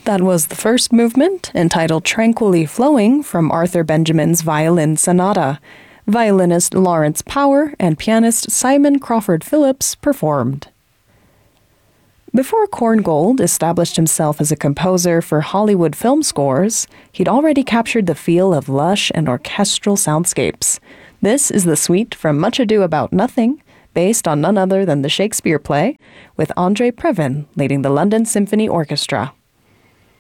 That was the first movement, entitled Tranquilly Flowing, from Arthur Benjamin's Violin Sonata. Violinist Lawrence Power and pianist Simon Crawford Phillips performed. Before Korngold established himself as a composer for Hollywood film scores, he'd already captured the feel of lush and orchestral soundscapes. This is the suite from Much Ado About Nothing, based on none other than the Shakespeare play, with Andre Previn leading the London Symphony Orchestra.